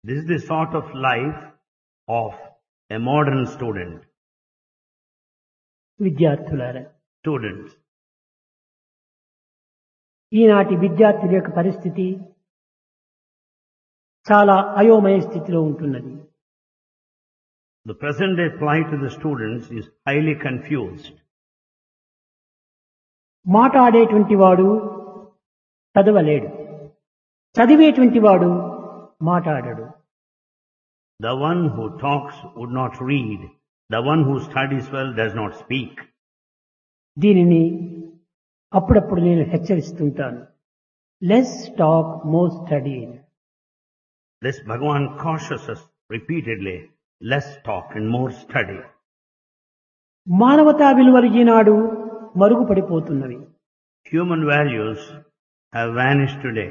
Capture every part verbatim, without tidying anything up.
This is the sort of life of a modern student. విద్యార్థులారా, Students, ఈనాటి విద్యార్థుల యొక్క పరిస్థితి చాలా అయోమయ స్థితిలో ఉంటున్నది. the present day plight of the students is highly confused. మాట్లాడేటువంటి వాడు చదవలేడు, చదివేటువంటి వాడు మాట్లాడడు. The one who talks would not read. The one who studies well does not speak. దీనిని అప్పుడప్పుడు నేను హెచ్చరిస్తుంటాను. Less talk more study. This Bhagavan cautions us repeatedly, less talk and more study. మానవతా విలువలు ఈనాడు మరుగుపడిపోతున్నవి. Human values have vanished today.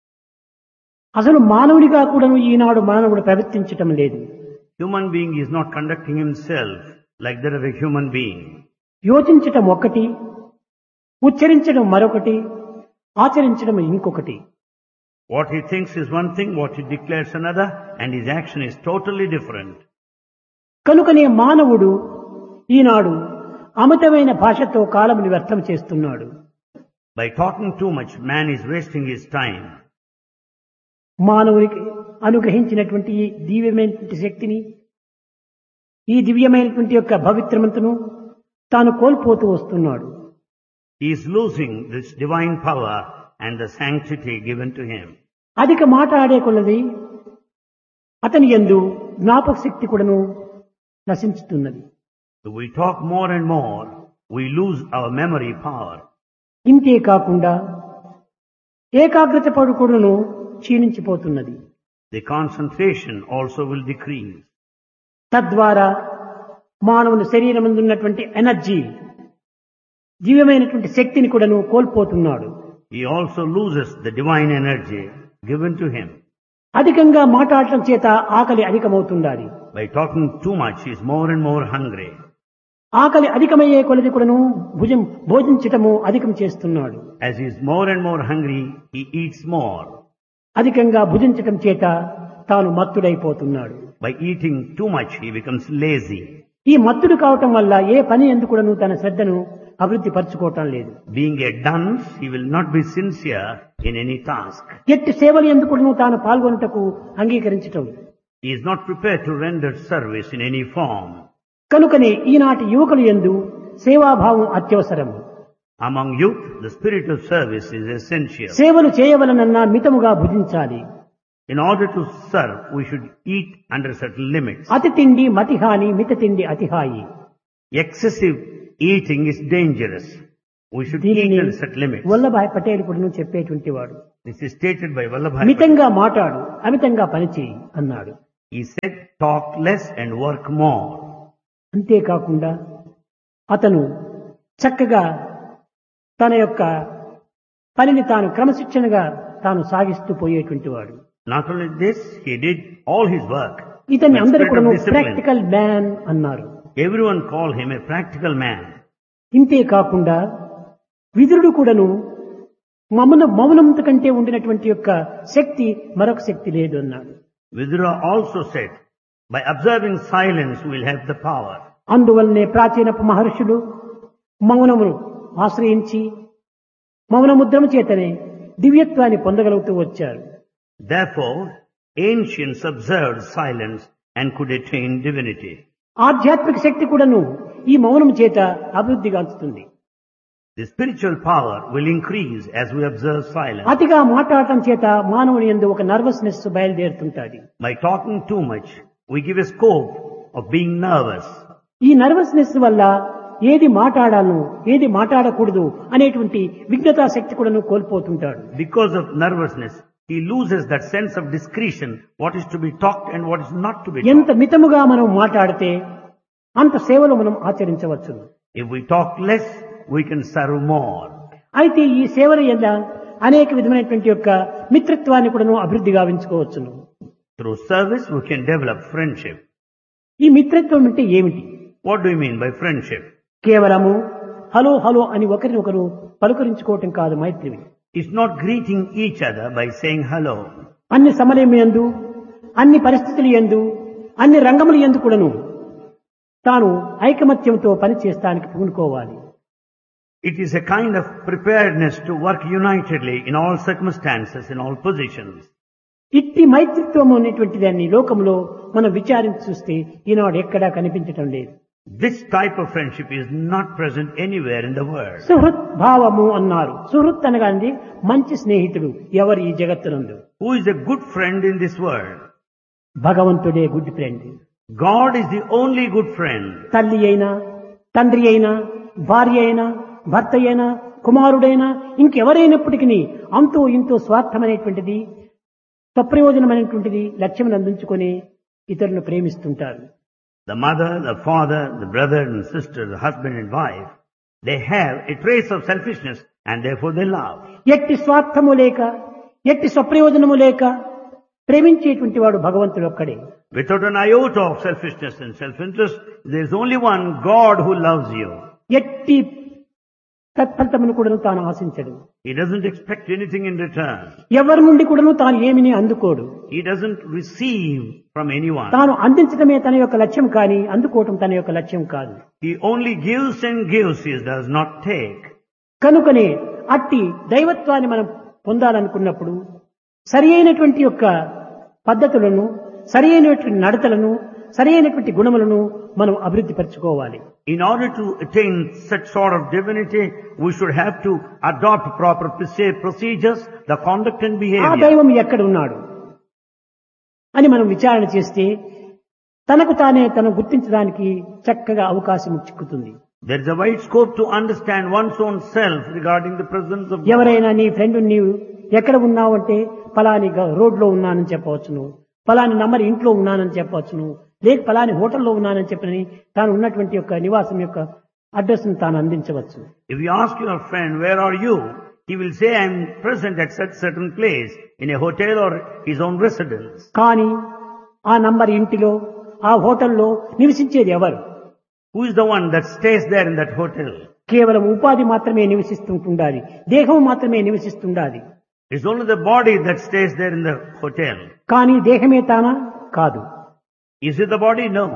అసలు మానవుడిగా కూడా ఈనాడు మానవుడు ప్రవర్తించటం లేదు. Human being is not conducting himself like that of a human being. యోచించటం ఒకటి, ఉచ్చరించడం మరొకటి, ఆచరించడం ఇంకొకటి. What he thinks is one thing, what he declares another, and his action is totally different. కనుకనే మానవుడు ఈనాడు అమితమైన భాషతో కాలముని వ్యర్థం చేస్తున్నాడు. By talking too much, man is wasting his time. మానవునికి అనుగ్రహించినటువంటి ఈ దివ్యమైనటువంటి శక్తిని, ఈ దివ్యమైనటువంటి యొక్క పవిత్రమంతను తాను కోల్పోతూ వస్తున్నాడు. He is losing this divine power and the sanctity given to him. అధిక మాట్లాడే కొలది అతని యందు జ్ఞాపక శక్తి కూడాను నశించుతున్నది. If we talk more and more, we lose our memory power. ఇంతే కాకుండా ఏకాగ్రత పడుకుడును క్షీణించిపోతున్నది. The concentration also will decrease. తద్వారా మానవుని శరీరమందు ఉన్నటువంటి ఎనర్జీ, దివ్యమైనటువంటి శక్తిని కూడాను కోల్పోతున్నాడు. He also loses the divine energy given to him. అధికంగా మాట్లాడటం చేత ఆకలి అధికమవుతుండాలి. By talking too much, he is more and more hungry. ఆకలి అధికమయ్యే కొలది కూడాను భుజం భోజించటము అధికం చేస్తున్నాడు. As he is more and more hungry, he eats more. అధికంగా భుజించటం చేత తాను మత్తుడైపోతున్నాడు. By eating too much, he becomes lazy. ఈ మత్తుడు కావటం వల్ల ఏ పని ఎందుకు కూడాను తన శ్రద్ధను అభివృద్ధి పరచుకోవటం లేదు. Being a dunce, he will not be sincere in any task. ఎట్టి సేవలు ఎందుకు కూడాను తాను పాల్గొనుటకు అంగీకరించటం. He is not prepared to render service in any form. కనుకనే ఈనాటి యువకులు యందు సేవాభావం అత్యవసరము. Among youth, the spirit of service is essential. సేవలు చేయవలనన్నా మితముగా భుజించాలి. In order to serve, we should eat under certain limits. అతి తిండి మతిహాని, మిత తిండి అతిహాయి. Excessive eating is dangerous. We should eat దీనిని under certain limits. Vallabhbhai Patel కూడా చెప్పేటువంటి వాడు. This is stated by Vallabhai. మితంగా మాట్లాడు, అమితంగా పనిచేయి అన్నాడు. He said, talk less and work more. అంతేకాకుండా అతను చక్కగా తన యొక్క పనిని తాను క్రమశిక్షణగా తాను సాగిస్తూ పోయేటువంటి వాడు. Not only this, he did all his work. ఇతన్ని with అందరూ spirit కూడా of discipline. ప్రాక్టికల్ మ్యాన్ అన్నారు. Everyone called him a practical man. ఇంతే కాకుండా విదురుడు కూడాను మౌన మౌనంత కంటే ఉండినటువంటి యొక్క శక్తి మరొక శక్తి లేదు అన్నాడు. Vidura also said, by observing silence we will have the power. అందువల్లనే ప్రాచీన మహర్షులు మౌనమును ఆశ్రయించి మౌనముద్రము చేతనే దివ్యత్వాన్ని పొందగలుగుతూ వచ్చారు. Therefore, ancients observed silence and could attain divinity. ఆధ్యాత్మిక శక్తి కూడాను ఈ మౌనము చేత అభివృద్ధి గాంచుతుంది. The spiritual power will increase as we observe silence. అతిగా మాట్లాడటం చేత మానవుని యందు ఒక nervousness బయలుదేరుతుంటాది. By talking too much, we give a scope of being nervous. ఈ నర్వస్నెస్ వల్ల ఏది మాట్లాడాలను ఏది మాట్లాడకూడదు అనేటువంటి విజ్ఞతా శక్తి కూడాను కోల్పోతుంటాడు. Because of nervousness, he loses that sense of discretion, what is to be talked and what is not to be ఎంత talked. మితముగా మనం మాట్లాడితే అంత సేవలు మనం ఆచరించవచ్చు. If we talk less, we can serve more. అయితే ఈ సేవల యందు అనేక విధమైనటువంటి యొక్క మిత్రత్వాన్ని కూడాను అభివృద్ధి గావించుకోవచ్చును. Through service, we can develop friendship. ఈ మిత్రత్వం అంటే ఏమిటి? What do you mean by friendship? కేవలము హలో హలో అని ఒకరినొకరు పలుకరించుకోవటం కాదు మైత్రి. It's not greeting each other by saying hello. అన్ని సమయమందు అన్ని పరిస్థితులు యందు అన్ని రంగములు యందు కూడాను తాను ఐకమత్యంతో పనిచేస్తానికి పూనుకోవాలి. It is a kind of preparedness to work unitedly in all circumstances, in all positions. ఇట్టి మైత్రిత్వం అనేటువంటి దాన్ని లోకంలో మనం విచారించి చూస్తే ఈనాడు ఎక్కడా కనిపించటం లేదు. This type of friendship is not present anywhere in the world. Suhrit భావము అన్నారు. సుహృత్ అనగానే మంచి స్నేహితుడు ఎవరు ఈ జగత్తునందు? Who is a good friend in this world? భగవంతుడే good friend. God is the only good friend. తల్లి అయినా, తండ్రి అయినా, భార్య అయినా, భర్త అయినా, కుమారుడైనా ఇంకెవరైనప్పటికీ అంతో ఇంతో స్వార్థమనేటువంటిది, స్వప్రయోజనమైనటువంటిది లక్ష్యం అందించుకొని ఇతరులను ప్రేమిస్తుంటారు. The mother, the father, the brother and sister, the husband and wife, they have a trace of selfishness and therefore they love. ఎట్టి స్వార్థము లేక, ఎట్టి స్వప్రయోజనము లేక ప్రేమించేటువంటి వాడు భగవంతుడు ఒక్కడే. Without an iota of selfishness and self-interest, there is only one God who loves you. ఎట్టి తత్ఫలితమును కూడాను తాను ఆశించడు. He doesn't expect anything in return. ఎవరి నుండి కూడాను తాను ఏమిని అందుకోడు. He doesn't receive from anyone. తాను అందించడమే తన యొక్క లక్ష్యం కానీ అందుకోవటం తన యొక్క లక్ష్యం కాదు. He only gives and gives, he does not take. కనుకనే అట్టి దైవత్వాన్ని మనం పొందాలనుకున్నప్పుడు సరి అయినటువంటి యొక్క పద్ధతులను, సరి అయినటువంటి నడతలను, సరి అయినటువంటి గుణములను మనం అభివృద్ధి పరచుకోవాలి. In order to attain such sort of divinity, we should have to adopt proper procedures, the conduct and ఆ behavior. దైవం ఎక్కడ ఉన్నాడు అని మనం విచారణ చేస్తే తనకు తానే తను గుర్తించడానికి చక్కగా అవకాశం చిక్కుతుంది. There is a wide scope to understand one's own self regarding the presence of God. ఎవరైనా నీ ఫ్రెండ్ నీవు ఎక్కడ ఉన్నావు అంటే ఫలాని రోడ్లో ఉన్నానని చెప్పవచ్చును, ఫలాని నంబర్ ఇంట్లో ఉన్నానని చెప్పవచ్చును, లేక ఫలాని హోటల్లో ఉన్నానని చెప్పని తాను ఉన్నటువంటి యొక్క నివాసం యొక్క అడ్రస్ ను తాను అందించవచ్చు. If you ask your friend, where are you? He will say, I am present at such certain place, in a hotel or his own residence. కానీ ఆ నంబర్ ఇంటిలో, ఆ హోటల్లో నివసించేది ఎవరు? Who is the one that stays there in that hotel? కేవలం ఉపాధి మాత్రమే నివసిస్తుండాలి, దేహం మాత్రమే నివసిస్తుండాలి. It's only the body that stays there in the hotel. కానీ దేహమే తానా? కాదు. Is it the body? No.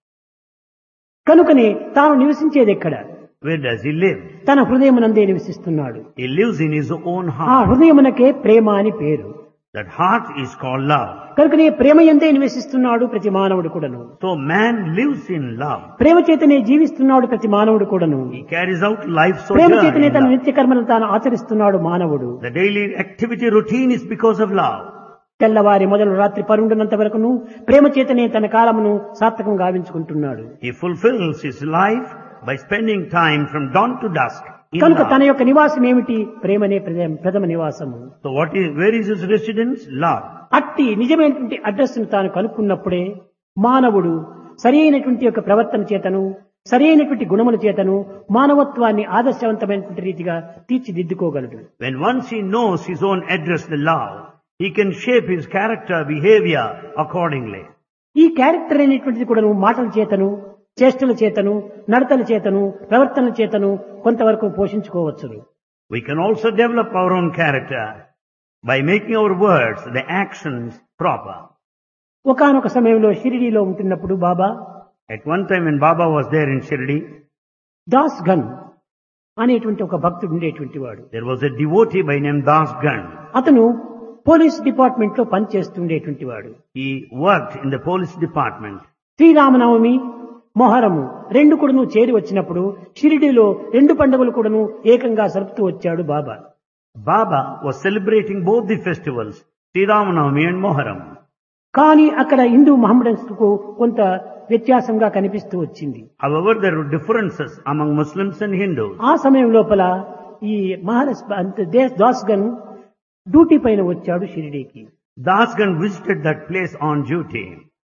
కనుకనే తాను నివసించేది ఎక్కడ? Where does he live? తన హృదయమునందే నివసిస్తున్నాడు. He lives in his own ఆ heart. హృదయమునకే ప్రేమ అని పేరు. That heart is called love. కనుకనే ప్రేమ ఎందే నివసిస్తున్నాడు ప్రతి మానవుడు కూడాను. So man lives in love. ప్రేమ చేతనే జీవిస్తున్నాడు ప్రతి మానవుడు కూడాను. He carries out life Prema sojourn చేతనే in తన love. నిత్య కర్మలను తాను ఆచరిస్తున్నాడు మానవుడు. The daily activity routine is because of love. తెల్లవారి మొదలు రాత్రి పరుండునంత వరకును ప్రేమ చేతనే తన కాలమును సార్థకం గావించుకుంటున్నాడు. He fulfills his life by spending time from dawn to dusk in కనుక తన love. యొక్క నివాసం ఏమిటి? ప్రేమనే ప్రథమ ప్రథమ నివాసము. So what is, where is his residence? Love. అట్టి నిజమైనటువంటి అడ్రస్ ను తాను కనుక్కున్నప్పుడే మానవుడు సరి అయినటువంటి యొక్క ప్రవర్తన చేతను, సరి అయినటువంటి గుణముల చేతను మానవత్వాన్ని ఆదర్శవంతమైనటువంటి రీతిగా తీర్చిదిద్దుకోగలడు. When once he knows his own address, the love, he can shape his character, behavior accordingly. ఈ క్యారెక్టర్ అనేటువంటిది కూడా మాటల చేతను, చేష్టల చేతను, నడతల చేతను, ప్రవర్తనల చేతను కొంతవరకు పోషించుకోవచ్చును. We can also develop our own character by making our words, the actions proper. ఒకానొక సమయంలో షిరిడీలో ఉంటున్నప్పుడు బాబా At one time when Baba was there in Shirdi, Das gun అనేటువంటి ఒక భక్తుడు ఉండేటువంటి వాడు. there was a devotee by name Das Gan. అతను పోలీస్ డిపార్ట్మెంట్ లో పనిచేస్తుండేటువంటి వాడు. He worked in the police department. Sri Rama Navami, Muharram రెండు కూడాను చేరి వచ్చినప్పుడు షిరిడీలో రెండు పండుగలు కూడాను ఏకంగా జరుపుతూ వచ్చాడు బాబా. Baba was celebrating both the festivals, Sri Ramanavami and Moharam. కానీ అక్కడ హిందూ మహమ్మడన్స్ కు కొంత వ్యత్యాసంగా కనిపిస్తూ వచ్చింది. However, there were differences among Muslims and Hindus. ఆ సమయం లోపల ఈ మహారాజ్ దాస్ గన్ డ్యూటీ పైన వచ్చాడు షిరిడీకి. Das Gan visited that place on duty.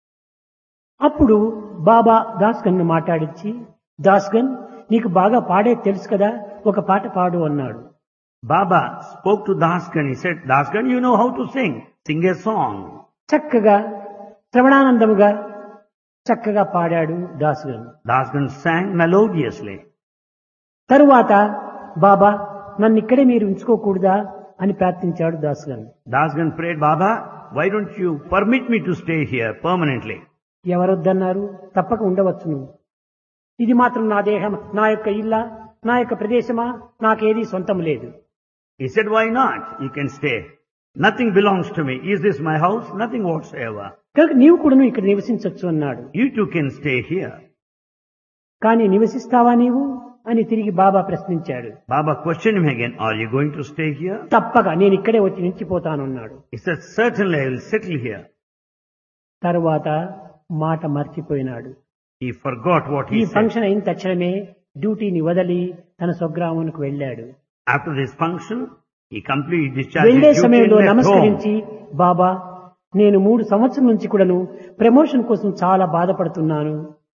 అప్పుడు బాబా దాస్ గన్ ను మాట్లాడించి, దాస్ గన్ నీకు బాగా పాడే తెలుసు కదా, ఒక పాట పాడు అన్నాడు. Baba spoke to Das Gan. He said, Das Gan, you know how to sing. Sing a song. చక్కగా శ్రవణానందముగా చక్కగా పాడాడు Das gun. Das Gan sang melodiously. తరువాత బాబా నన్ను ఇక్కడే మీరు ఉంచుకోకూడదా అని ప్రార్థించాడు Das gun. Das Gan prayed, Baba, why don't you permit me to stay here permanently? ఎవరొద్దన్నారు? తప్పక ఉండవచ్చును. ఇది మాత్రం నా దేహం, నా యొక్క ఇల్ల, నా యొక్క ప్రదేశమా, నాకేది సొంతం లేదు. He said, why not? You can stay. Nothing belongs to me. Is this my house? Nothing whatsoever. కనుక నీవు కూడాను ఇక్కడ నివసించవచ్చు అన్నాడు. You too can stay here. కానీ నివసిస్తావా నీవు అని తిరిగి బాబా ప్రశ్నించాడు. Baba questioned him again, are you going to stay here? తప్పక నేను ఇక్కడే వచ్చి నిలిచిపోతానన్నాడు. He said, certainly I will settle here. తరువాత మాట మర్చిపోయినాడు. He forgot what ఈ he said. ఫంక్షన్ అయిన తక్షణమే డ్యూటీని వదిలి తన స్వగ్రామానికి వెళ్ళాడు. After this function, he completely discharged వెళ్లే his duty and సమయంలో left home. నమస్కరించి, బాబా నేను మూడు సంవత్సరం నుంచి కూడాను ప్రమోషన్ కోసం చాలా బాధపడుతున్నాను.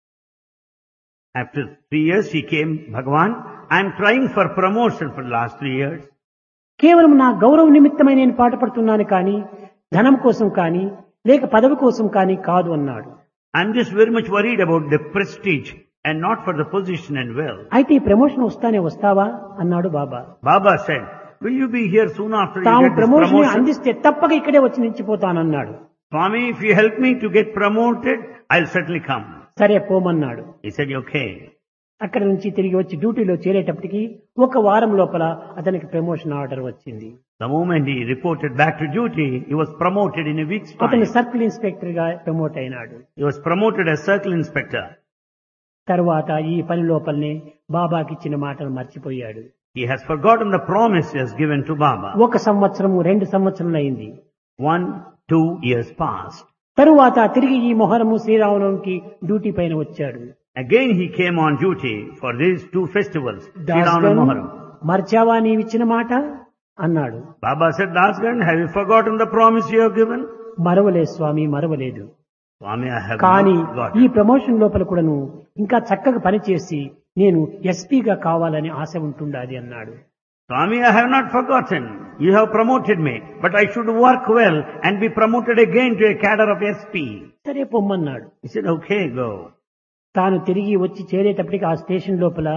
After three years, he came, Bhagavan, I am trying for promotion for the last three years. కేవలం నా గౌరవ నిమిత్తమై నేను పాటుపడుతున్నాను కానీ ధనం కోసం కానీ లేక పదవి కోసం కానీ కాదు అన్నాడు. I am just very much worried about the prestige and not for the position and wealth. అయితే ఈ ప్రమోషన్ వస్తానే వస్తావా అన్నాడు బాబా. Baba said, will you be here soon after you తాము get this ప్రమోషన్ promotion? అందిస్తే తప్పక ఇక్కడే వచ్చి నిలిచిపోతానన్నాడు. Swami, if you help me to get promoted, I'll certainly come. సరే పోమన్నాడు. He said, okay. అక్కడి నుంచి తిరిగి వచ్చి డ్యూటీలో చేరేటప్పటికి ఒక వారం లోపల అతనికి ప్రమోషన్ ఆర్డర్ వచ్చింది. The moment he reported back to duty, he was promoted in a week's అతను time. సర్కిల్ ఇన్స్పెక్టర్ గా ప్రమోట్ అయినాడు. He was promoted as circle inspector. తరువాత ఈ పని లోపలనే బాబాకి ఇచ్చిన మాటలు మర్చిపోయాడు. He has forgotten the promises given to Baba. ఒక సంవత్సరము రెండు సంవత్సరములు అయింది. One, two years passed. తరువాత తిరిగి ఈ మొహరము శ్రీరామనవమికి డ్యూటీ పైన వచ్చాడు. Again he came on duty for these two festivals, Sri Ram and దాస్గన్, Moharram. మర్చావా నీవిచ్చిన మాట అన్నాడు. Baba said, Dasgan, have you forgotten the promise you have given? మరవలేదు Swamy, మరవలేదు. Swami, I have కానీ not forgotten. ఈ promotion లోపల కూడాను ఇంకా చక్కగా పనిచేసి నేను ఎస్పీగా కావాలని ఆశ ఉంటుండాది అన్నాడు. Swami, I have not forgotten. You have promoted me, but I should work well and be promoted again to a cadre of S P. సరే పొమ్మన్నాడు. He said, okay, go. తాను తిరిగి వచ్చి చేరేటప్పటికి ఆ స్టేషన్ లోపల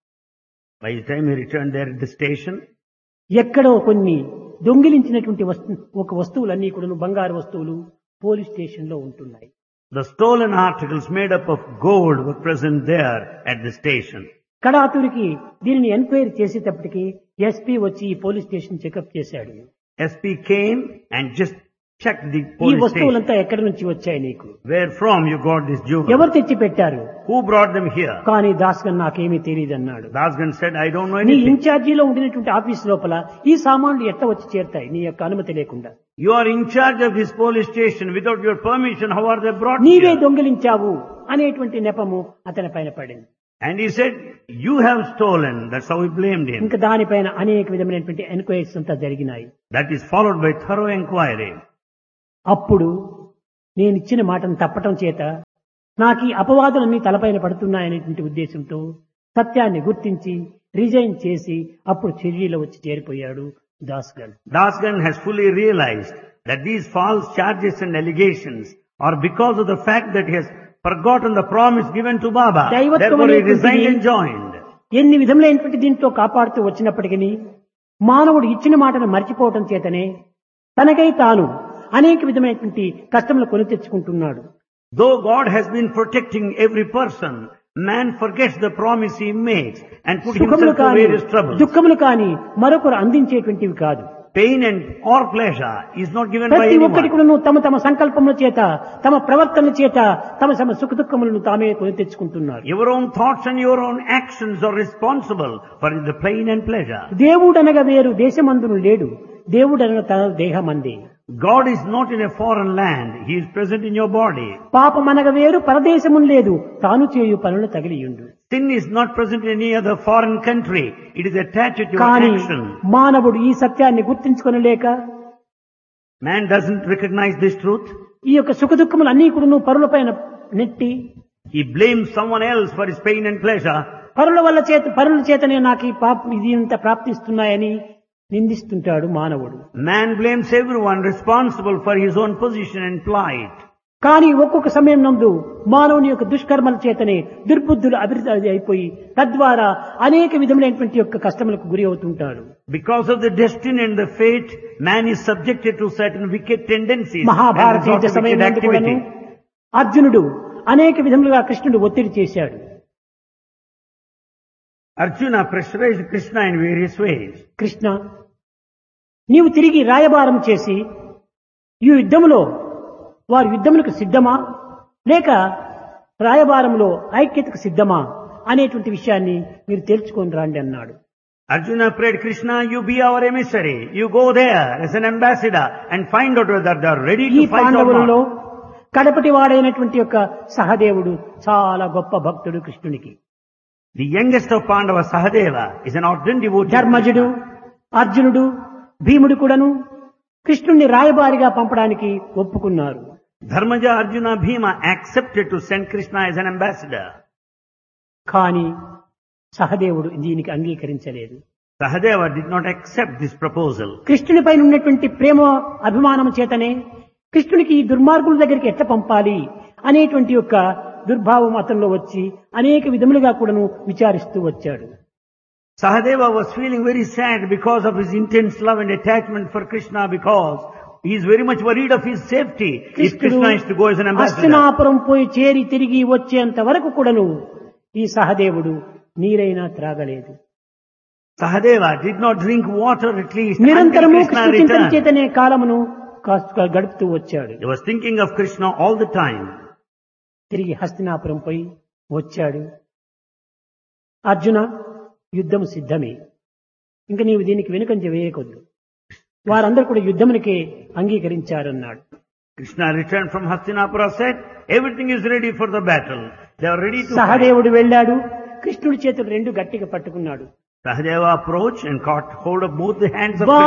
By the time he returned there at the station, ఎక్కడో కొన్ని దొంగిలించినటువంటి వస్తు ఒక వస్తువులన్నీ కూడా బంగారు వస్తువులు పోలీస్ స్టేషన్ లో ఉంటున్నాయి. the stolen articles made up of gold were present there at the station. కడాతురికి దీనిని ఎంక్వైరీ చేసేటప్పటికి ఎస్పీ వచ్చి ఈ పోలీస్ స్టేషన్ చెకప్ చేశాడు. S P came and just checked the ఈ police station. వస్తువులంతా ఎక్కడి నుంచి వచ్చాయి నీకు? Where from you got this jewel? ఎవరు తెచ్చి పెట్టారు? Who brought them here? కానీ దాస్గన్ నాకేమీ తెలియదు అన్నాడు. Dasgan said, I don't know నీ anything. ఇన్ఛార్జీలో ఉండినటువంటి ఆఫీస్ లోపల ఈ సామాన్లు ఎట్లా వచ్చి చేరుతాయి నీ యొక్క అనుమతి లేకుండా? You are in charge of this police station. Without your permission, how are they brought నీవే here? దొంగిలించావు అనేటువంటి నెపము అతని పైన పడింది. And he said, you have stolen. That's how he blamed him. ఇంకా దానిపైన అనేక విధమైనటువంటి ఎంక్వైరీస్ అంతా జరిగినాయి. That is followed by thorough inquiry. అప్పుడు నేను ఇచ్చిన మాటను తప్పటం చేత నాకు ఈ అపవాదులన్నీ తలపైన పడుతున్నాయనేటువంటి ఉద్దేశంతో సత్యాన్ని గుర్తించి రిజైన్ చేసి అప్పుడు చెర్రీలో వచ్చి చేరిపోయాడు దాస్గన్. Dasgan has fully realized that these false charges and allegations are because of the fact that he has forgotten the promise given to Baba. దైవత్వం Therefore he resigned అనేటువంటిది and joined. ఎన్ని విధములైనటువంటి దీంట్లో కాపాడుతూ వచ్చినప్పటికీ మానవుడు ఇచ్చిన మాటను మర్చిపోవటం చేతనే తనకై తాను అనేక విధమైనటువంటి కష్టములు కొని తెచ్చుకుంటున్నాడు. Though God has been protecting every person, man forgets the promise he makes and put సుఖములు himself to కాని various troubles. దుఃఖములు కాని మరొకరు అందించేటువంటివి కాదు. Pain and or pleasure is not given by ప్రతి ఒక్కటి anyone. కూడా తమ తమ సంకల్పముల చేత తమ ప్రవర్తనల చేత తమ తమ సుఖ దుఃఖములను తామే కొని తెచ్చుకుంటున్నారు. Your own thoughts and your own actions are responsible for the pain and pleasure. దేవుడనగా వేరు దేశమందును లేడు, దేవుడనగా తన దేహమంది. God is not in a foreign land. He is present in your body. పాపమనగా వేరు పరదేశమును లేదు, తాను చేయు పనులు తగిలియుండు. Sin is not present in any other foreign country. It is attached to your కానీ action. మానవుడు ఈ సత్యాన్ని గుర్తించుకొనలేక Man doesn't recognize this truth. ఈ యొక్క సుఖ దుఃఖములు అన్ని కూడా పరులపైన నెట్టి He blames someone else for his pain and pleasure. పరుల వల్ల చేత పరుల చేతనే నాకు ఈ పాప ఇది ఇంత ప్రాప్తిస్తున్నాయని నిందిస్తుంటాడు మానవుడు. Man blames everyone responsible for his own position and plight. కానీ ఒక్కొక్క సమయం నందు మానవుని యొక్క దుష్కర్మల చేతనే దుర్బుద్ధులు అభివృద్ధి అయిపోయి తద్వారా అనేక విధములైనటువంటి యొక్క కష్టములకు గురి అవుతుంటాడు. Because of the destiny and the fate, man is subjected to certain wicked tendencies. Mahabharata and యుద్ధ resort to సమయం wicked నందు కూడాను activity. అర్జునుడు అనేక విధములుగా కృష్ణుడు ఒత్తిడి చేశాడు. Arjuna pressurized Krishna in various ways. Krishna, నీవు తిరిగి రాయబారం చేసి ఈ యుద్ధములో వారి యుద్ధములకు సిద్ధమా లేక రాయబారంలో ఐక్యతకు సిద్ధమా అనేటువంటి విషయాన్ని మీరు తెలుసుకొని రండి అన్నాడు. Arjuna prayed, Krishna, you be our emissary. You go there as an ambassador and find out whether they are ready ఈ to fight or పాండవులలో not. కడపటి వాడైనటువంటి యొక్క సహదేవుడు చాలా గొప్ప భక్తుడు కృష్ణునికి. The youngest of Pandava, Sahadeva, is an ardent devotee. ధర్మజుడు, అర్జునుడు, భీముడు కూడాను కృష్ణుణ్ణి రాయబారిగా పంపడానికి ఒప్పుకున్నారు. Dharmaja, Arjuna, Bhima accepted to send Krishna as an ambassador. కానీ సహదేవుడు దీనికి అంగీకరించలేదు. Sahadeva did not accept this proposal. కృష్ణునిపై ఉన్నటువంటి ప్రేమ అభిమానం చేతనే కృష్ణునికి ఈ దుర్మార్గుల దగ్గరికి ఎట్లా పంపాలి అనేటువంటి యొక్క దుర్భావం అతనిలో వచ్చి అనేక విధములుగా కూడాను విచారిస్తూ వచ్చాడు. Sahadeva was feeling very sad because of his intense love and attachment for Krishna, because he is very much worried of his safety if Krishna is to go as an ambassador. Hastinapuram పోయి చేరి తిరిగి వచ్చేంత వరకు కూడాను ఈ సహదేవుడు నీరైనా త్రాగలేదు. Sahadeva did not drink water at least until నిరంతరము Krishna Krishna చింతన returned. చేతనే కాలమును కాస్త గడుపుతూ వచ్చాడు. He was thinking of Krishna all the time. తిరిగి హస్తినాపురం పోయి వచ్చాడు. అర్జున, యుద్ధం సిద్ధమే, ఇంకా నీవు దీనికి వెనుకంజ వేయకొద్దు. వారందరూ కూడా యుద్ధమునికే అంగీకరించారన్నాడు. Krishna returned from Hastinapura, said, everything is ready for the battle. They are ready to fight. సహదేవుడు వెళ్ళాడు. కృష్ణుడి చేతులు రెండు గట్టిగా పట్టుకున్నాడు. Sahadeva approached and caught hold of both the hands of వా